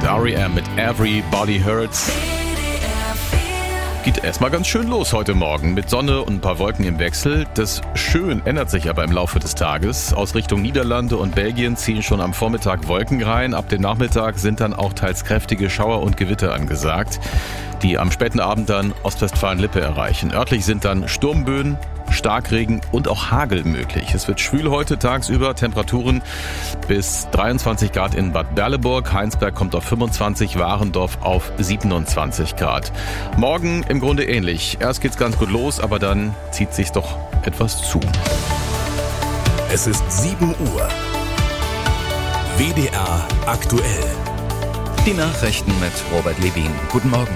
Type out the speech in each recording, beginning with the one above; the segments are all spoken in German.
R.E.M. mit Everybody Hurts. Geht erstmal ganz schön los heute Morgen mit Sonne und ein paar Wolken im Wechsel. Das Schön ändert sich aber im Laufe des Tages. Aus Richtung Niederlande und Belgien ziehen schon am Vormittag Wolken rein. Ab dem Nachmittag sind dann auch teils kräftige Schauer und Gewitter angesagt, die am späten Abend dann Ostwestfalen-Lippe erreichen. Örtlich sind dann Sturmböen, Starkregen und auch Hagel möglich. Es wird schwül heute tagsüber, Temperaturen bis 23 Grad in Bad Berleburg, Heinsberg kommt auf 25, Warendorf auf 27 Grad. Morgen im Grunde ähnlich. Erst geht's ganz gut los, aber dann zieht sich's doch etwas zu. Es ist 7 Uhr. WDR aktuell. Die Nachrichten mit Robert Levin. Guten Morgen.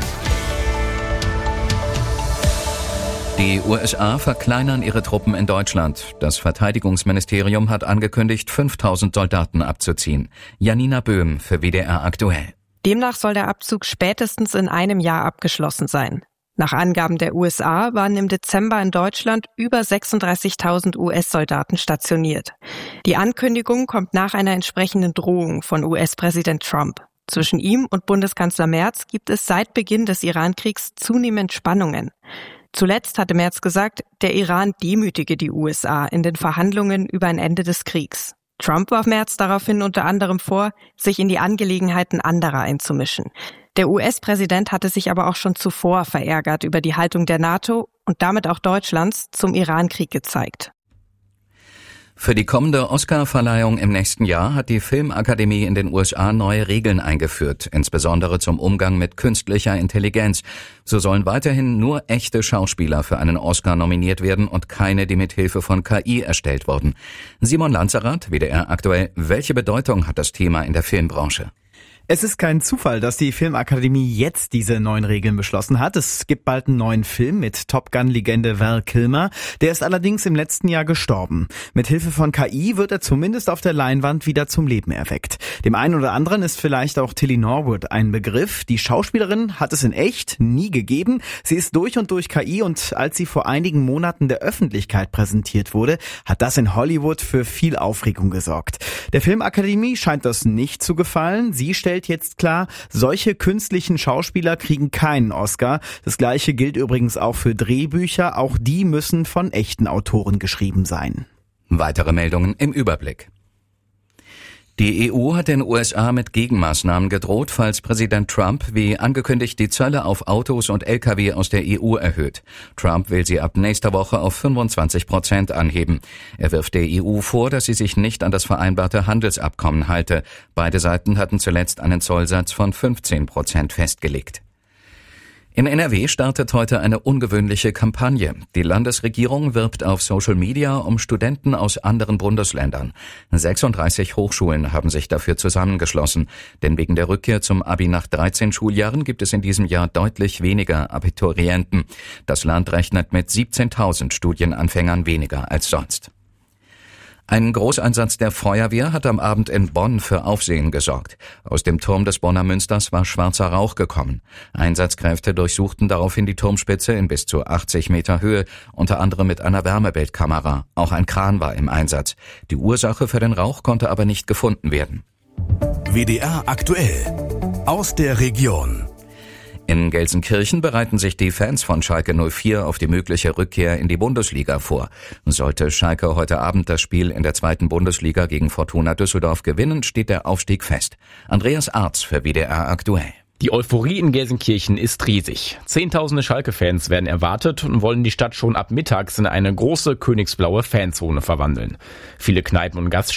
Die USA verkleinern ihre Truppen in Deutschland. Das Verteidigungsministerium hat angekündigt, 5.000 Soldaten abzuziehen. Janina Böhm für WDR aktuell. Demnach soll der Abzug spätestens in einem Jahr abgeschlossen sein. Nach Angaben der USA waren im Dezember in Deutschland über 36.000 US-Soldaten stationiert. Die Ankündigung kommt nach einer entsprechenden Drohung von US-Präsident Trump. Zwischen ihm und Bundeskanzler Merz gibt es seit Beginn des Iran-Kriegs zunehmend Spannungen. Zuletzt hatte Merz gesagt, der Iran demütige die USA in den Verhandlungen über ein Ende des Kriegs. Trump warf Merz daraufhin unter anderem vor, sich in die Angelegenheiten anderer einzumischen. Der US-Präsident hatte sich aber auch schon zuvor verärgert über die Haltung der NATO und damit auch Deutschlands zum Iran-Krieg gezeigt. Für die kommende Oscar-Verleihung im nächsten Jahr hat die Filmakademie in den USA neue Regeln eingeführt, insbesondere zum Umgang mit künstlicher Intelligenz. So sollen weiterhin nur echte Schauspieler für einen Oscar nominiert werden und keine, die mit Hilfe von KI erstellt wurden. Simon Lanzerath, WDR aktuell, welche Bedeutung hat das Thema in der Filmbranche? Es ist kein Zufall, dass die Filmakademie jetzt diese neuen Regeln beschlossen hat. Es gibt bald einen neuen Film mit Top Gun-Legende Val Kilmer. Der ist allerdings im letzten Jahr gestorben. Mit Hilfe von KI wird er zumindest auf der Leinwand wieder zum Leben erweckt. Dem einen oder anderen ist vielleicht auch Tilly Norwood ein Begriff. Die Schauspielerin hat es in echt nie gegeben. Sie ist durch und durch KI und als sie vor einigen Monaten der Öffentlichkeit präsentiert wurde, hat das in Hollywood für viel Aufregung gesorgt. Der Filmakademie scheint das nicht zu gefallen. Sie stellt jetzt klar, solche künstlichen Schauspieler kriegen keinen Oscar. Das Gleiche gilt übrigens auch für Drehbücher. Auch die müssen von echten Autoren geschrieben sein. Weitere Meldungen im Überblick. Die EU hat den USA mit Gegenmaßnahmen gedroht, falls Präsident Trump, wie angekündigt, die Zölle auf Autos und Lkw aus der EU erhöht. Trump will sie ab nächster Woche auf 25% anheben. Er wirft der EU vor, dass sie sich nicht an das vereinbarte Handelsabkommen halte. Beide Seiten hatten zuletzt einen Zollsatz von 15% festgelegt. In NRW startet heute eine ungewöhnliche Kampagne. Die Landesregierung wirbt auf Social Media um Studenten aus anderen Bundesländern. 36 Hochschulen haben sich dafür zusammengeschlossen, denn wegen der Rückkehr zum Abi nach 13 Schuljahren gibt es in diesem Jahr deutlich weniger Abiturienten. Das Land rechnet mit 17.000 Studienanfängern weniger als sonst. Ein Großeinsatz der Feuerwehr hat am Abend in Bonn für Aufsehen gesorgt. Aus dem Turm des Bonner Münsters war schwarzer Rauch gekommen. Einsatzkräfte durchsuchten daraufhin die Turmspitze in bis zu 80 Meter Höhe, unter anderem mit einer Wärmebildkamera. Auch ein Kran war im Einsatz. Die Ursache für den Rauch konnte aber nicht gefunden werden. WDR aktuell. Aus der Region. In Gelsenkirchen bereiten sich die Fans von Schalke 04 auf die mögliche Rückkehr in die Bundesliga vor. Sollte Schalke heute Abend das Spiel in der 2. Bundesliga gegen Fortuna Düsseldorf gewinnen, steht der Aufstieg fest. Andreas Arz für WDR aktuell. Die Euphorie in Gelsenkirchen ist riesig. Zehntausende Schalke-Fans werden erwartet und wollen die Stadt schon ab mittags in eine große königsblaue Fanzone verwandeln. Viele Kneipen und Gaststätten